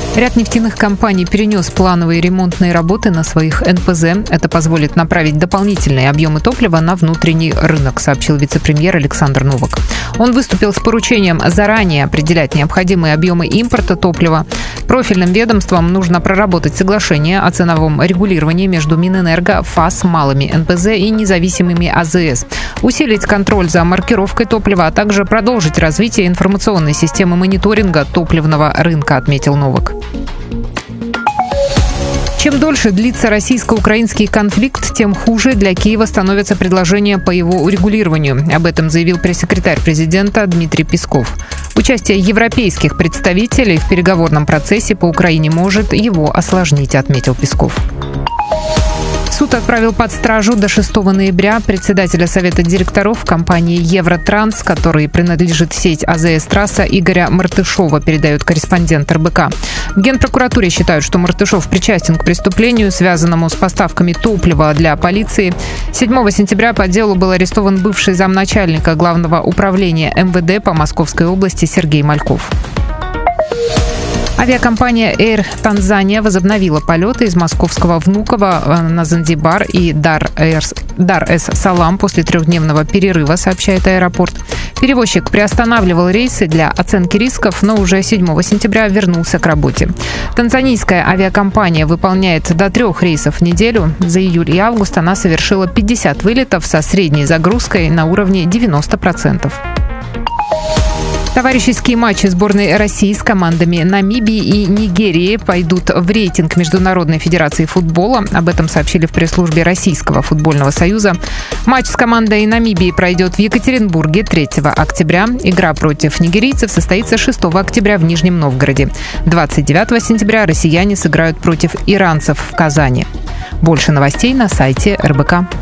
Ряд нефтяных компаний перенес плановые ремонтные работы на своих НПЗ. Это позволит направить дополнительные объемы топлива на внутренний рынок, сообщил вице-премьер Александр Новак. Он выступил с поручением заранее определять необходимые объемы импорта топлива. Профильным ведомствам нужно проработать соглашение о ценовом регулировании между Минэнерго, ФАС, малыми НПЗ и независимыми АЗС, усилить контроль за маркировкой топлива, а также продолжить развитие информационной системы мониторинга топливного рынка, отметил Новак. Чем дольше длится российско-украинский конфликт, тем хуже для Киева становятся предложения по его урегулированию. Об этом заявил пресс-секретарь президента Дмитрий Песков. Участие европейских представителей в переговорном процессе по Украине может его осложнить, отметил Песков. Суд отправил под стражу до 6 ноября председателя Совета директоров компании «Евротранс», которой принадлежит сеть АЗС «Трасса», Игоря Мартышова, передает корреспондент РБК. В Генпрокуратуре считают, что Мартышов причастен к преступлению, связанному с поставками топлива для полиции. 7 сентября по делу был арестован бывший замначальника Главного управления МВД по Московской области Сергей Мальков. Авиакомпания Air Tanzania возобновила полеты из московского Внуково на Занзибар и Дар-эс-Салам после трехдневного перерыва, сообщает аэропорт. Перевозчик приостанавливал рейсы для оценки рисков, но уже 7 сентября вернулся к работе. Танзанийская авиакомпания выполняет до 3 рейсов в неделю. За июль и август она совершила 50 вылетов со средней загрузкой на уровне 90%. Товарищеские матчи сборной России с командами Намибии и Нигерии пойдут в рейтинг Международной федерации футбола. Об этом сообщили в пресс-службе Российского футбольного союза. Матч с командой Намибии пройдет в Екатеринбурге 3 октября. Игра против нигерийцев состоится 6 октября в Нижнем Новгороде. 29 сентября россияне сыграют против иранцев в Казани. Больше новостей на сайте РБК.